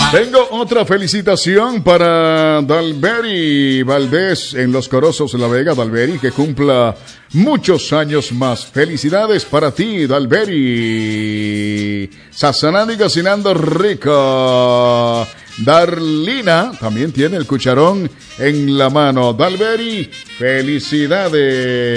Tengo otra felicitación para Dalberi Valdés en Los Corozos de La Vega. Dalberi, que cumpla muchos años más. Felicidades para ti, Dalberi. Sazonando y cocinando rico. Darlina también tiene el cucharón en la mano. Dalberi, felicidades.